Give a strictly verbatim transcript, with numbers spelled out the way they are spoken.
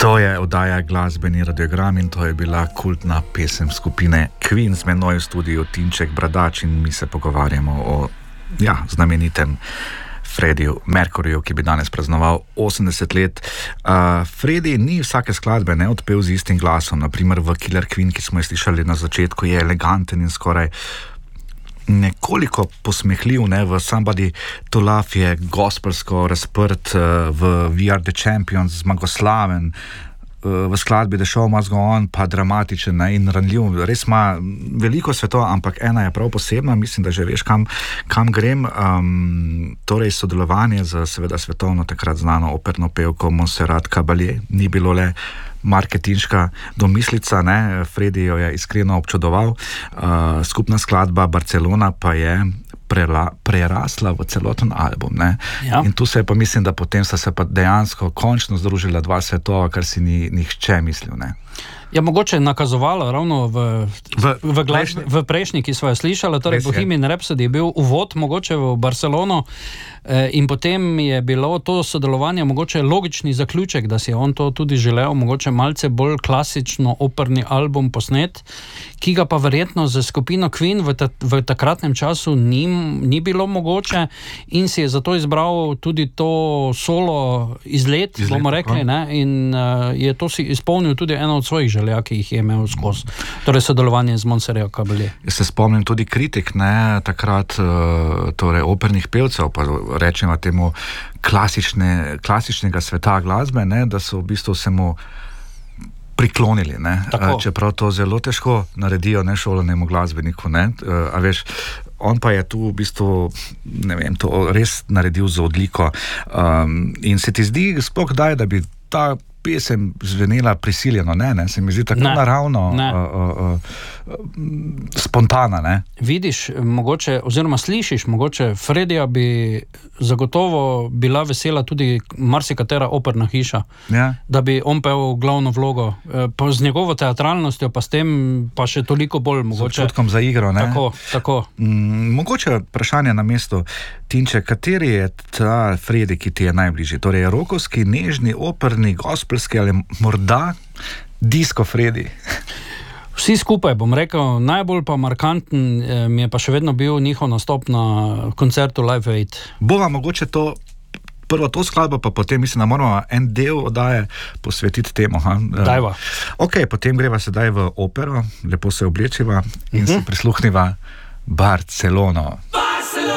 To je oddaja Glasbeni radiogram in to je bila kultna pesem skupine Queen. Z menoj v studiu Tinček Bradač in mi se pogovarjamo o ja, znamenitem Freddiju Mercuryju, ki bi danes praznoval osemdeset let. Uh, Freddie ni vsake skladbe ne odpel z istim glasom. Naprimer v Killer Queen, ki smo jo slišali na začetku, je eleganten in skoraj nekoliko posmehljiv, ne, v Somebody to Love je gospelsko razprt, v We Are the Champions zmagoslaven, v skladbi The Show Must Go On pa dramatičen, ne, in ranljiv. Res ima veliko svetov, ampak ena je prav posebna, mislim, da že veš, kam, kam grem. Um, torej sodelovanje z seveda svetovno takrat znano operno pevko Montserrat Caballé ni bilo le marketinška domislica, ne, Freddie jo je iskreno občudoval. Uh, skupna skladba Barcelona pa je prela, prerasla v celoten album, ne. Ja. In tu se je pa mislim, da potem sta se pa dejansko končno združila dva svetova, kar si ni nihče mislil, ne. Ja, mogoče nakazovalo ravno v, v, v, glasbi, v prejšnji, ki smo jo slišali, torej Bohemian Rhapsody je bil uvod mogoče v Barcelono eh, in potem je bilo to sodelovanje mogoče logični zaključek, da si je on to tudi želel, mogoče malce bolj klasično operni album posnet, ki ga pa verjetno za skupino Queen v, ta, v takratnem času ni, ni bilo mogoče in si je zato izbral tudi to solo izlet, izlet bomo rekli, ne, in uh, je to si izpolnil tudi eno od svojih želja, ki jih je imel skozi. Torej sodelovanje z Montserrat Caballé. Jaz se spomnim tudi kritik, ne, takrat uh, torej opernih pevcev, pa rečemo temu klasične, klasičnega sveta glasbe, ne, da so v bistvu se mu priklonili, ne. Uh, čeprav to zelo težko naredijo nešolanemu glasbeniku, ne. Uh, a veš, on pa je tu v bistvu, ne vem, to res naredil za odliko. Um, in se ti zdi sploh kdaj, da bi ta pesem zvenela prisiljeno, ne, ne, se mi zdi tako ne, naravno, ne. Uh, uh, uh, spontana, ne. Vidiš, mogoče, oziroma slišiš, mogoče Freddija bi zagotovo bila vesela tudi marsikatera operna hiša, ja. Da bi on pel glavno vlogo, pa z njegovo teatralnostjo, pa s tem pa še toliko bolj mogoče. Z občutkom za igro, ne. Tako, tako. Mm, mogoče vprašanje na mestu, Tinče, kateri je ta Freddie, ki ti je najbližji? Torej, rokovski, nežni, operni, gospelski ali morda disco Freddie? Vsi skupaj, bom rekel, najbolj pa markanten eh, mi je pa še vedno bil njihov nastop na koncertu Live Aid. Bova mogoče to, prvo to skladbo, pa potem mislim, da moramo en del oddaje posvetiti temu. Ha? Dajva. Ok, potem greva sedaj v opero, lepo se oblečiva in uh-huh. se prisluhniva Barcelono.